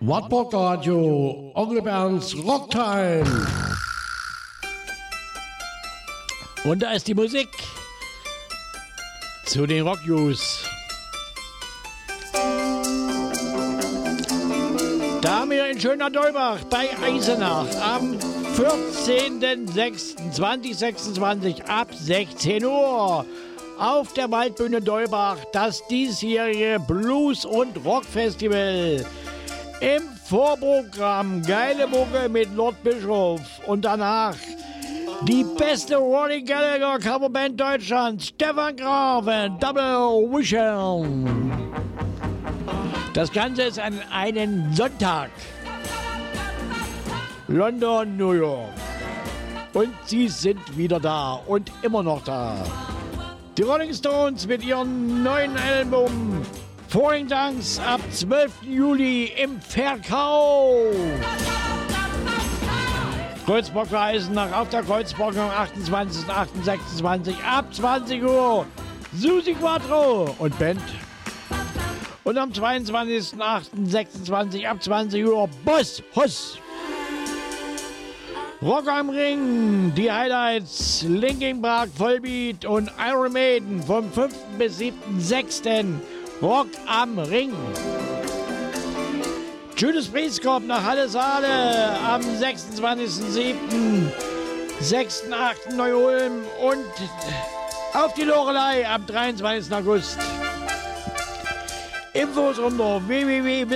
Wartburg Radio, Onkel Bernds Rocktime. Und da ist die Musik zu den Rock News. Da haben wir in Schöner Dolbach bei Eisenach am 14.06.2026 ab 16 Uhr auf der Waldbühne Dolbach das diesjährige Blues- und Rockfestival. Im Vorprogramm geile Mucke mit Lord Bischof und danach die beste Ronnie Gallagher Coverband Deutschlands, Stefan Graf und Double Vision. Das Ganze ist an einem Sonntag. London, New York. Und sie sind wieder da und immer noch da. Die Rolling Stones mit ihrem neuen Album Falling Dance ab 12. Juli im Verkauf. Kreuzburger Eisenach auf der Kreuzburg am 28.08.26 ab 20 Uhr. Susi Quattro und Band. Und am 22.08.26 ab 20 Uhr Boss Hoss. Rock am Ring, die Highlights, Linkin Park, Vollbeat und Iron Maiden vom 5. bis 7.06. Rock am Ring. Judas Priest kommt nach Halle Saale am 26.07., 6.08. Neu-Ulm und auf die Loreley am 23. August. Infos unter www